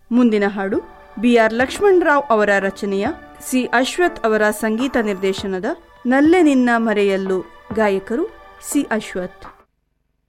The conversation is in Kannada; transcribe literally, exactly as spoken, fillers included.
ಮುಂದಿನ ಹಾಡು ಬಿ ಆರ್ ಲಕ್ಷ್ಮಣರಾವ್ ಅವರ ರಚನೆಯ, ಸಿ ಅಶ್ವಥ್ ಅವರ ಸಂಗೀತ ನಿರ್ದೇಶನದ ನಲ್ಲೆ ನಿನ್ನ ಮರೆಯಲ್ಲು. ಗಾಯಕರು ಸಿ ಅಶ್ವಥ್.